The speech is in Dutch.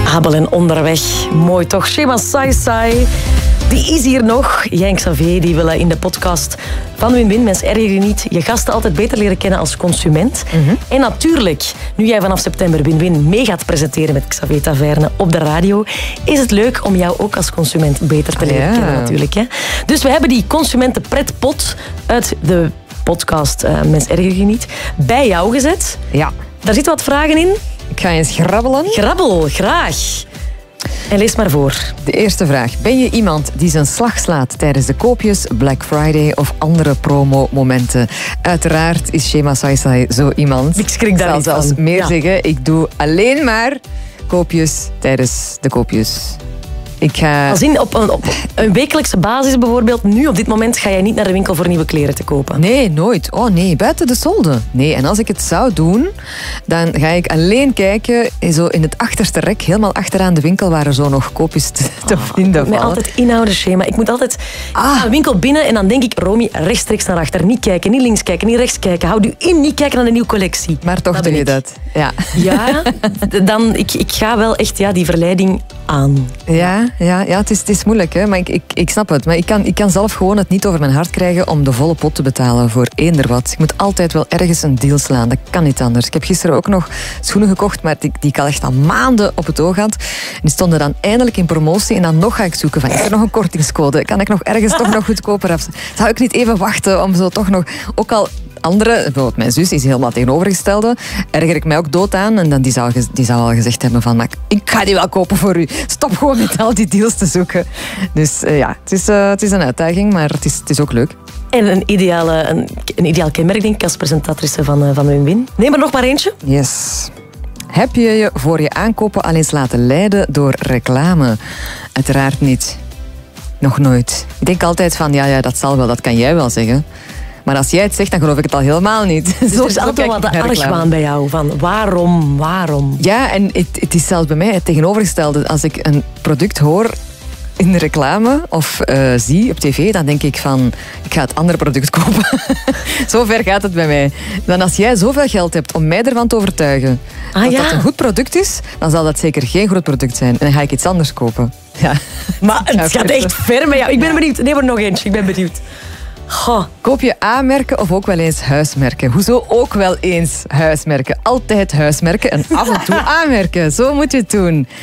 Abel en Onderweg. Mooi toch? Shema Sai Sai. Die is hier nog. Jij en Xavier die willen in de podcast van Win-Win, Mens erger je niet, je gasten altijd beter leren kennen als consument. En natuurlijk, nu jij vanaf september Win-Win mee gaat presenteren met Xavier Taverne op de radio, is het leuk om jou ook als consument beter te leren kennen natuurlijk. Hè? Dus we hebben die consumentenpretpot uit de podcast Mens erger je niet bij jou gezet. Ja. Daar zitten wat vragen in. Ik ga eens grabbelen. Grabbel, graag. En lees maar voor. De eerste vraag. Ben je iemand die zijn slag slaat tijdens de koopjes, Black Friday of andere promo-momenten? Uiteraard is Shema Sai Sai zo iemand. Ik schrik daar niet van. Ik zal zelfs meer zeggen. Ik doe alleen maar koopjes tijdens de koopjes. Ik ga... Als in op een wekelijkse basis bijvoorbeeld, nu op dit moment ga jij niet naar de winkel voor nieuwe kleren te kopen? Nee, nooit. Oh nee, buiten de solden. Nee, en als ik het zou doen, dan ga ik alleen kijken zo in het achterste rek, helemaal achteraan de winkel, waar er zo nog koopjes te vinden vallen. Mij altijd inhouden, Shema. Ik moet altijd een winkel binnen en dan denk ik, Romy, rechtstreeks naar achter. Niet kijken, niet links kijken, niet rechts kijken. Houd u in, niet kijken naar de nieuwe collectie. Maar toch doe je dat. Ja, ja dan, ik ga wel echt die verleiding aan. Ja, het is moeilijk, hè? Maar ik snap het. Maar ik kan zelf gewoon het niet over mijn hart krijgen om de volle pot te betalen voor eender wat. Ik moet altijd wel ergens een deal slaan. Dat kan niet anders. Ik heb gisteren ook nog schoenen gekocht, maar die ik al echt al maanden op het oog had. En die stonden dan eindelijk in promotie. En dan nog ga ik zoeken van, is er nog een kortingscode? Kan ik nog ergens toch nog goedkoper af? Zou ik niet even wachten om zo toch nog... Ook al... Andere, bijvoorbeeld mijn zus is helemaal tegenovergestelde. Erger ik mij ook dood aan. En dan die zou al gezegd hebben van, maar ik ga die wel kopen voor u. Stop gewoon met al die deals te zoeken. Dus het is een uitdaging, maar het is ook leuk. En een ideaal kenmerk, denk ik, als presentatrice van Win-Win. Neem er nog maar eentje. Yes. Heb je je voor je aankopen al eens laten leiden door reclame? Uiteraard niet. Nog nooit. Ik denk altijd van, ja, dat zal wel, dat kan jij wel zeggen. Maar als jij het zegt, dan geloof ik het al helemaal niet. Dus er is altijd wat de argwaan bij jou. Van waarom? Ja, en het is zelfs bij mij het tegenovergestelde. Als ik een product hoor in de reclame of zie op tv, dan denk ik van, ik ga het andere product kopen. Zo ver gaat het bij mij. Dan als jij zoveel geld hebt om mij ervan te overtuigen dat dat een goed product is, dan zal dat zeker geen goed product zijn. En dan ga ik iets anders kopen. Ja. Maar het gaat echt ver met jou. Ik ben benieuwd. Neem er nog eentje. Ik ben benieuwd. Goh. Koop je A-merken of ook wel eens huismerken? Hoezo ook wel eens huismerken? Altijd huismerken en af en toe A-merken. Zo moet je het doen.